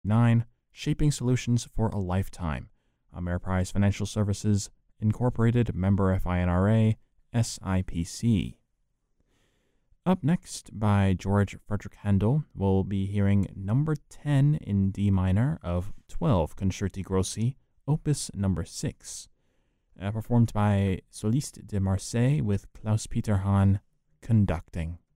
9. Shaping Solutions for a Lifetime. Ameriprise Financial Services Incorporated, member FINRA, SIPC. Up next, by George Frederick Handel, we'll be hearing number 10 in D minor of 12 Concerti Grossi, opus number 6, performed by Soliste de Marseille with Klaus-Peter Hahn conducting.